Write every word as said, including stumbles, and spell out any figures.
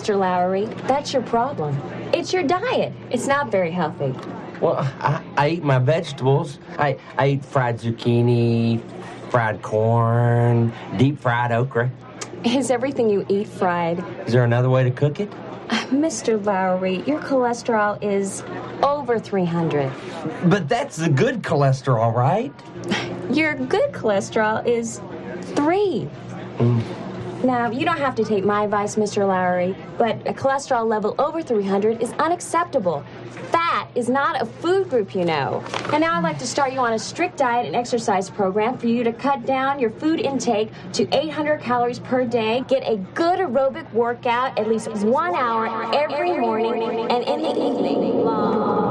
Mister Lowry. That's your problem. It's your diet. It's not very healthy. Well, I, I eat my vegetables. I, I eat fried zucchini, fried corn, deep fried okra. Is everything you eat fried? Is there another way to cook it? Mister Lowry, your cholesterol is over three hundred. But that's the good cholesterol, right? Your good cholesterol is three. Mm. Now, you don't have to take my advice, Mister Lowry, but a cholesterol level over three hundred is unacceptable. Fat is not a food group, you know. And now I'd like to start you on a strict diet and exercise program for you to cut down your food intake to eight hundred calories per day, get a good aerobic workout at least one hour every morning and in the evening long.